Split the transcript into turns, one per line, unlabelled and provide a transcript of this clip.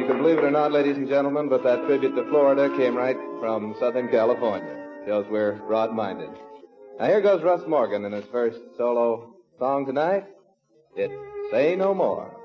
you can believe it or not, ladies and gentlemen, but that tribute to Florida came right from Southern California. Shows we're broad-minded. Now here goes Russ Morgan in his first solo song tonight. It's Say No More.